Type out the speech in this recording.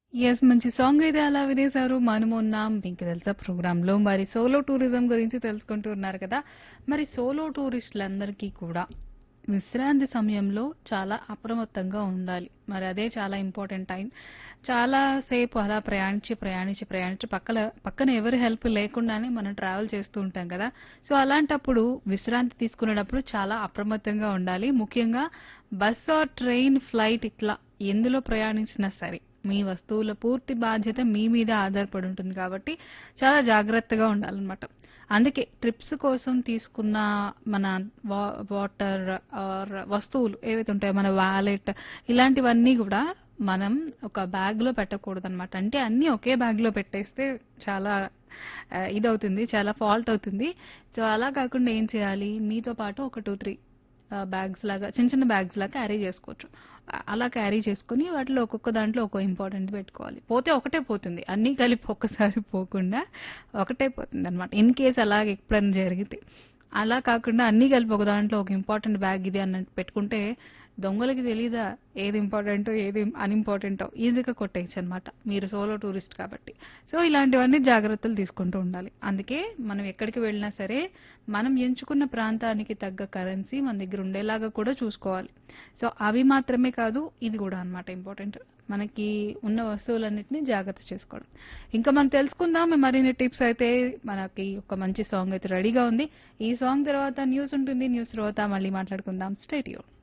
Yes. మంచి song అయితే అలా వినేశారు. మనమున్నాం మీకు తెలుసా ప్రోగ్రామ్‌లో. మరి సోలో టూరిజం గురించి తెలుసుకుంటూ ఉన్నారు కదా! మరి సోలో టూరిస్టులందరికీ కూడా విశ్రాంతి సమయంలో చాలా అప్రమత్తంగా ఉండాలి. మరి అదే చాలా ఇంపార్టెంట్ టైం. చాలా సేపు అలా ప్రయాణించి పక్కన ఎవరి హెల్ప్ లేకుండానే మనం ట్రావెల్ చేస్తూ ఉంటాం కదా! సో, అలాంటప్పుడు విశ్రాంతి తీసుకునేటప్పుడు చాలా అప్రమత్తంగా ఉండాలి. ముఖ్యంగా బస్ ఆర్ ట్రైన్, ఫ్లైట్ ఇట్లా ఎందులో ప్రయాణించినా సరే మీ వస్తువుల పూర్తి బాధ్యత మీ మీద ఆధారపడి ఉంటుంది కాబట్టి చాలా జాగ్రత్తగా ఉండాలన్నమాట. అందుకే ట్రిప్స్ కోసం తీసుకున్న మన వాటర్ ఆర్ వస్తువులు ఏవైతే ఉంటాయో మన వాలెట్ ఇలాంటివన్నీ కూడా మనం ఒక బ్యాగ్ లో పెట్టకూడదన్నమాట. అంటే అన్ని ఒకే బ్యాగ్ లో పెట్టేస్తే చాలా ఇదవుతుంది, చాలా ఫాల్ట్ అవుతుంది. సో అలా కాకుండా ఏం చేయాలి, మీతో పాటు ఒక 2, 3 బ్యాగ్స్ లాగా చిన్న చిన్న బ్యాగ్స్ లాగా క్యారీ చేసుకోవచ్చు. అలా క్యారీ చేసుకుని వాటిలో ఒక్కొక్క దాంట్లో ఒక్కో ఇంపార్టెంట్ పెట్టుకోవాలి. పోతే ఒకటే పోతుంది, అన్నీ కలిపి ఒక్కసారి పోకుండా ఒకటే పోతుంది అనమాట. ఇన్ కేస్ అలాగే ఎప్పుడైనా జరిగితే అలా కాకుండా అన్నీ కలిపి ఒక దాంట్లో ఒక ఇంపార్టెంట్ బ్యాగ్ ఇది అన్నట్టు పెట్టుకుంటే దొంగలకి తెలీదా ఏది ఇంపార్టెంటో ఏది అన్ఇంపార్టెంటో, ఈజీగా కొట్టేయచ్చు అనమాట మీరు సోలో టూరిస్ట్ కాబట్టి. సో ఇలాంటివన్నీ జాగ్రత్తలు తీసుకుంటూ ఉండాలి. అందుకే మనం ఎక్కడికి వెళ్ళినా సరే మనం ఎంచుకున్న ప్రాంతానికి తగ్గ కరెన్సీ మన దగ్గర ఉండేలాగా కూడా చూసుకోవాలి. సో అవి మాత్రమే కాదు, ఇది కూడా అన్నమాట ఇంపార్టెంట్. మనకి ఉన్న వస్తువులన్నిటిని జాగ్రత్త చేసుకోవడం. ఇంకా మనం తెలుసుకుందాం మరిన్ని టిప్స్ అయితే. మనకి ఒక మంచి సాంగ్ అయితే రెడీగా ఉంది. ఈ సాంగ్ తర్వాత న్యూస్ ఉంటుంది. న్యూస్ తర్వాత మళ్ళీ మాట్లాడుకుందాం. Stay tune.